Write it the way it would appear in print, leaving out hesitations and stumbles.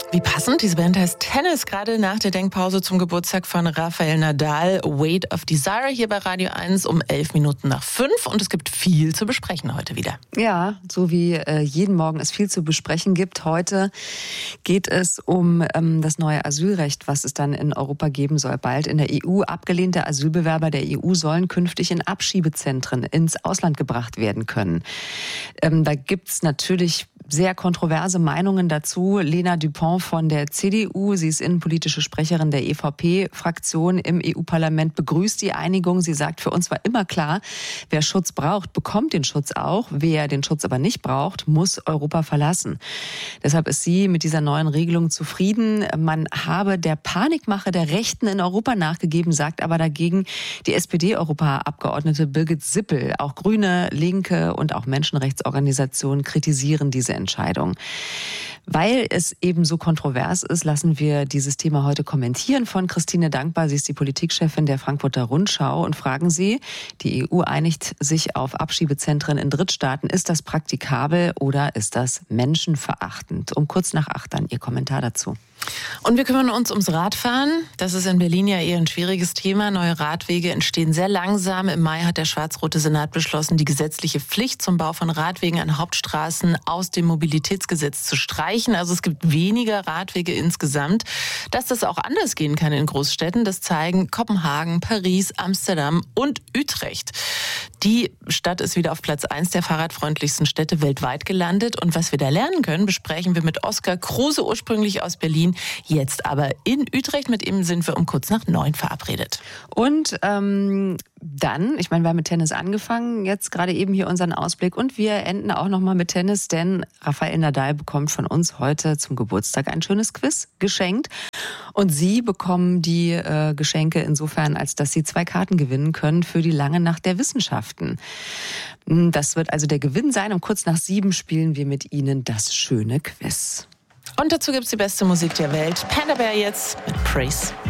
Wie passend, diese Band heißt Tennis, gerade nach der Denkpause zum Geburtstag von Rafael Nadal. Weight of Desire hier bei Radio 1 um 5:11. Und es gibt viel zu besprechen heute wieder. Ja, so wie jeden Morgen es viel zu besprechen gibt. Heute geht es um das neue Asylrecht, was es dann in Europa geben soll. Bald in der EU. Abgelehnte Asylbewerber der EU sollen künftig in Abschiebezentren ins Ausland gebracht werden können. Da gibt's natürlich sehr kontroverse Meinungen dazu. Lena Dupont von der CDU, sie ist innenpolitische Sprecherin der EVP-Fraktion im EU-Parlament, begrüßt die Einigung. Sie sagt, für uns war immer klar, wer Schutz braucht, bekommt den Schutz auch. Wer den Schutz aber nicht braucht, muss Europa verlassen. Deshalb ist sie mit dieser neuen Regelung zufrieden. Man habe der Panikmache der Rechten in Europa nachgegeben, sagt aber dagegen die SPD-Europaabgeordnete Birgit Sippel. Auch Grüne, Linke und auch Menschenrechtsorganisationen kritisieren diese Entscheidung. Weil es eben so kontrovers ist, lassen wir dieses Thema heute kommentieren von Christine Dankbar. Sie ist die Politikchefin der Frankfurter Rundschau und fragen Sie, die EU einigt sich auf Abschiebezentren in Drittstaaten. Ist das praktikabel oder ist das menschenverachtend? Um kurz nach 8 dann Ihr Kommentar dazu. Und wir kümmern uns ums Radfahren. Das ist in Berlin ja eher ein schwieriges Thema. Neue Radwege entstehen sehr langsam. Im Mai hat der schwarz-rote Senat beschlossen, die gesetzliche Pflicht zum Bau von Radwegen an Hauptstraßen aus dem Mobilitätsgesetz zu streichen. Also es gibt weniger Radwege insgesamt. Dass das auch anders gehen kann in Großstädten, das zeigen Kopenhagen, Paris, Amsterdam und Utrecht. Die Stadt ist wieder auf Platz 1 der fahrradfreundlichsten Städte weltweit gelandet. Und was wir da lernen können, besprechen wir mit Oskar Kruse, ursprünglich aus Berlin, jetzt aber in Utrecht. Mit ihm sind wir um kurz nach 9 verabredet. Und dann, ich meine, wir haben mit Tennis angefangen, jetzt gerade eben hier unseren Ausblick. Und wir enden auch nochmal mit Tennis, denn Rafael Nadal bekommt von uns heute zum Geburtstag ein schönes Quiz geschenkt. Und Sie bekommen die Geschenke insofern, als dass Sie 2 Karten gewinnen können für die lange Nacht der Wissenschaften. Das wird also der Gewinn sein. Um kurz nach 7 spielen wir mit Ihnen das schöne Quiz. Und dazu gibt's die beste Musik der Welt. Panda Bear jetzt mit Praise.